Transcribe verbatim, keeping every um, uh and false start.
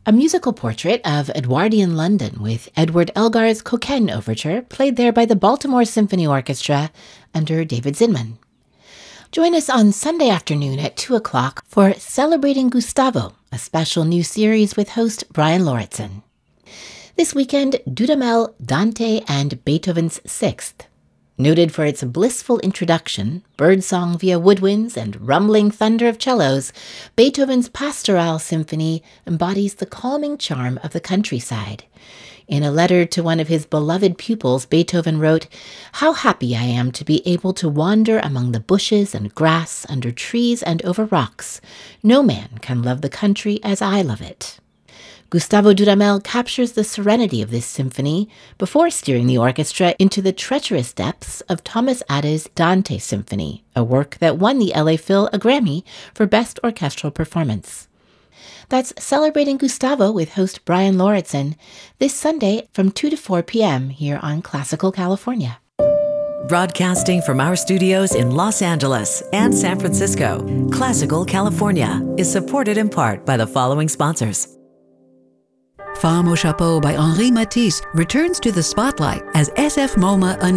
A musical portrait of Edwardian London with Edward Elgar's Coquin Overture, played there by the Baltimore Symphony Orchestra under David Zinman. Join us on Sunday afternoon at two o'clock for Celebrating Gustavo, a special new series with host Brian Lauritsen. This weekend, Dudamel, Dante, and Beethoven's Sixth. Noted for its blissful introduction, birdsong via woodwinds, and rumbling thunder of cellos, Beethoven's Pastoral Symphony embodies the calming charm of the countryside. In a letter to one of his beloved pupils, Beethoven wrote, "How happy I am to be able to wander among the bushes and grass, under trees and over rocks. No man can love the country as I love it." Gustavo Dudamel captures the serenity of this symphony before steering the orchestra into the treacherous depths of Thomas Adès' Dante Symphony, a work that won the L A Phil a Grammy for Best Orchestral Performance. That's Celebrating Gustavo with host Brian Lauritsen this Sunday from two to four p.m. here on Classical California. Broadcasting from our studios in Los Angeles and San Francisco, Classical California is supported in part by the following sponsors. Femme au Chapeau by Henri Matisse returns to the spotlight as S F MoMA